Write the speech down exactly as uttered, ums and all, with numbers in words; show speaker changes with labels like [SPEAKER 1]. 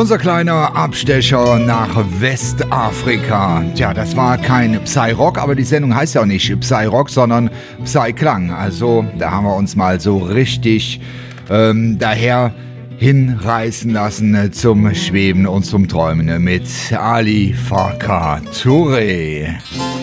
[SPEAKER 1] Unser kleiner Abstecher nach Westafrika. Tja, das war kein Psy-Rock, aber die Sendung heißt ja auch nicht Psy-Rock, sondern Psy-Klang. Also da haben wir uns mal so richtig ähm, daher hinreißen lassen zum Schweben und zum Träumen mit Ali Farka Touré.